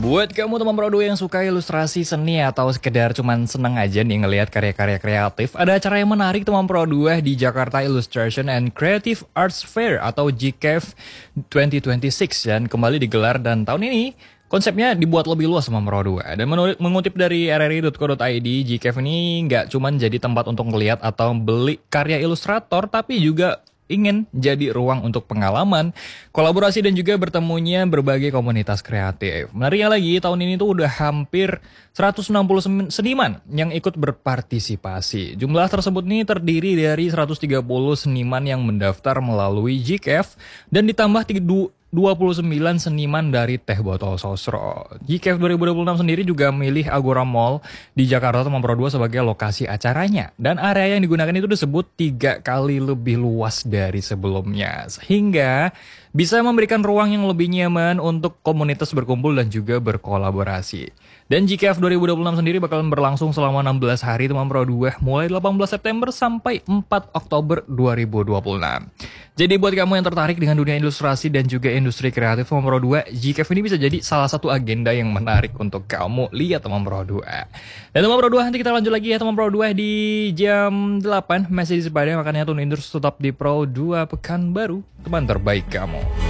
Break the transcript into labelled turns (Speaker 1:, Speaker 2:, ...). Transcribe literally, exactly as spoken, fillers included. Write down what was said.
Speaker 1: Buat kamu teman Pro dua yang suka ilustrasi seni atau sekedar cuman seneng aja nih ngelihat karya-karya kreatif, ada acara yang menarik teman Pro dua di Jakarta Illustration and Creative Arts Fair atau G C A F dua ribu dua puluh enam dan kembali digelar, dan tahun ini konsepnya dibuat lebih luas sama Pro dua. Dan menurut mengutip dari r r i dot co dot i d, G C A F ini nggak cuman jadi tempat untuk ngelihat atau beli karya ilustrator, tapi juga ingin jadi ruang untuk pengalaman, kolaborasi, dan juga bertemunya berbagai komunitas kreatif. Menariknya lagi, tahun ini tuh udah hampir seratus enam puluh seniman yang ikut berpartisipasi. Jumlah tersebut nih terdiri dari seratus tiga puluh seniman yang mendaftar melalui G C A F dan ditambah dua puluh sembilan seniman dari Teh Botol Sosro. G C A F dua ribu dua puluh enam sendiri juga milih Agora Mall di Jakarta teman Pro dua sebagai lokasi acaranya. Dan area yang digunakan itu disebut tiga kali lebih luas dari sebelumnya, sehingga bisa memberikan ruang yang lebih nyaman untuk komunitas berkumpul dan juga berkolaborasi. Dan G C A F dua ribu dua puluh enam sendiri bakalan berlangsung selama enam belas hari teman Pro dua, mulai delapan belas September sampai empat Oktober dua ribu dua puluh enam. Jadi buat kamu yang tertarik dengan dunia ilustrasi dan juga industri kreatif teman Pro dua, G C A F ini bisa jadi salah satu agenda yang menarik untuk kamu lihat teman Pro dua. Dan teman Pro dua, nanti kita lanjut lagi ya teman Pro dua di jam delapan, masih di Sepada, makanya tune in terus tetap di Pro dua Pekanbaru, teman terbaik kamu.